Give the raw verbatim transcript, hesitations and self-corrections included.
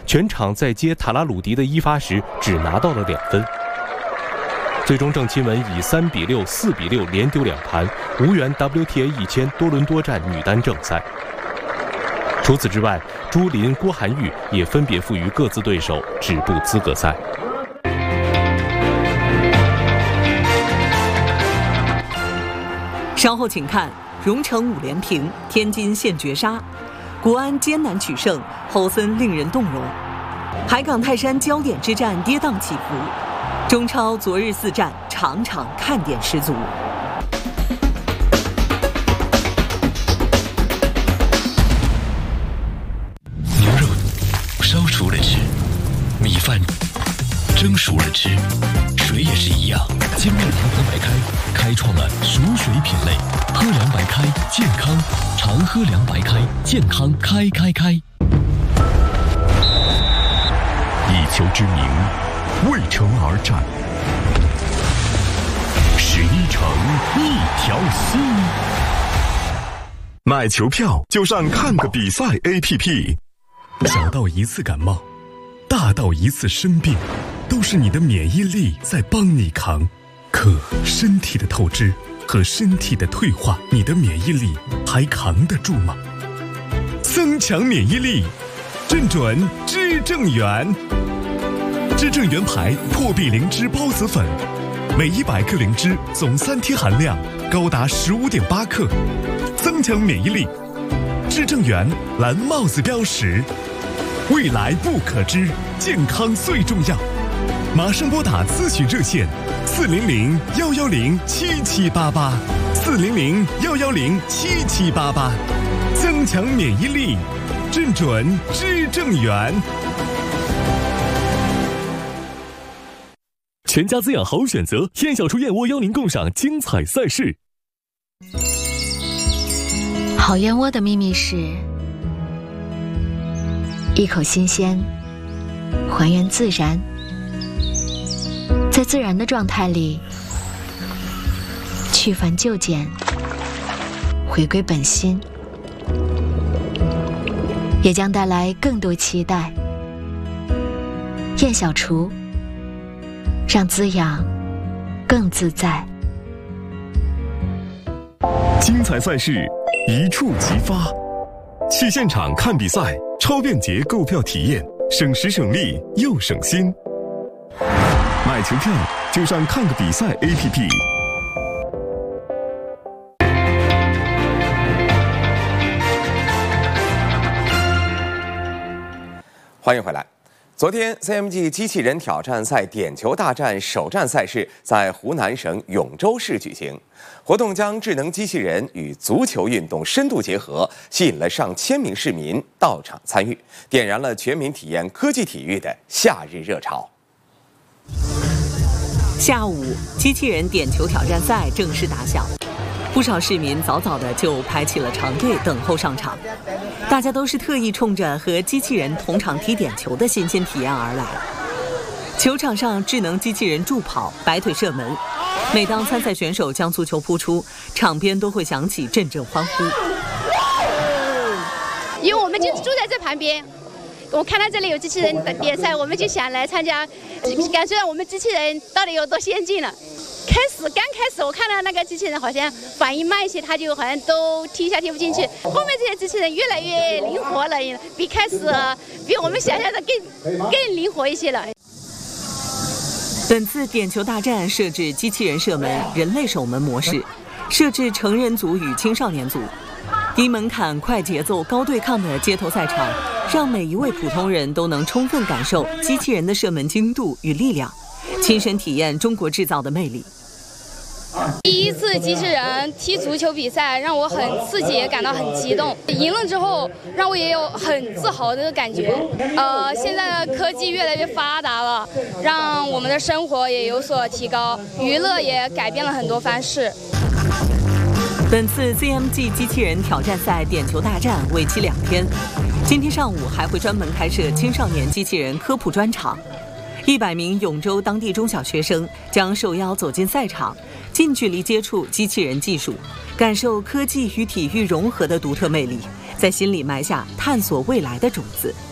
全场在接塔拉鲁迪的一发时只拿到了两分。最终郑钦文以三比六、四比六连丢两盘，无缘 W T A 一千多伦多站女单正赛。除此之外，朱琳、郭涵玉也分别负于各自对手，止步资格赛。 稍后请看荣成五连平，天津现绝杀，国安艰难取胜，侯森令人动容。海港泰山焦点之战跌宕起伏，中超昨日四战场场看点十足。 牛肉烧熟了吃，米饭蒸熟了吃，水也是一样。金麦长河白开开创了熟水品类，喝凉白开健康，常喝凉白开健康开开开。 以球之名，为城而战。十一城一条心。买球票就上看个比赛 A P P。小到一次感冒，大到一次生病，都是你的免疫力在帮你扛。可身体的透支和身体的退化，你的免疫力还扛得住吗？增强免疫力，正准知正元。知正元牌破壁灵芝孢子粉，每一百克灵芝总三贴含量高达十五点八克，增强免疫力。知正元蓝帽子标识，未来不可知，健康最重要。马上拨打咨询热线四零零幺幺零七七八八，四零零幺幺零七七八八，增强免疫力，正准知正元。全家滋养好选择，燕小厨燕窝邀您共赏精彩赛事。 好燕窝的秘密是一口新鲜，还原自然，在自然的状态里去繁就简，回归本心，也将带来更多期待。燕小厨，让滋养更自在。 精彩赛事一触即发，去现场看比赛，超便捷购票体验，省时省力又省心。买球票就上看个比赛 A P P。 欢迎回来。昨天 C M G 机器人挑战赛点球大战首站赛事在湖南省永州市举行，活动将智能机器人与足球运动深度结合，吸引了上千名市民到场参与，点燃了全民体验科技体育的夏日热潮。 下午，机器人点球挑战赛正式打响，不少市民早早的就排起了长队等候上场。大家都是特意冲着和机器人同场踢点球的新鲜体验而来。球场上智能机器人助跑、摆腿射门，每当参赛选手将足球扑出，场边都会响起阵阵欢呼。 因为我们就住在这旁边，我看到这里有机器人点赛，我们就想来参加，感受到我们机器人到底有多先进了。开始刚开始我看到那个机器人好像反应慢一些，它就好像都踢一下踢不进去。后面这些机器人越来越灵活了，比开始比我们想象的更更灵活一些了。 本次点球大战设置机器人射门、人类守门模式，设置成人组与青少年组。低门槛、快节奏、高对抗的街头赛场，让每一位普通人都能充分感受机器人的射门精度与力量，亲身体验中国制造的魅力。 第一次机器人踢足球比赛让我很刺激，也感到很激动。赢了之后，让我也有很自豪的感觉。呃，现在的科技越来越发达了，让我们的生活也有所提高，娱乐也改变了很多方式。 本次 C M G 机器人挑战赛点球大战为期两天，今天上午还会专门开设青少年机器人科普专场。一百名永州当地中小学生将受邀走进赛场，近距离接触机器人技术，感受科技与体育融合的独特魅力，在心里埋下探索未来的种子。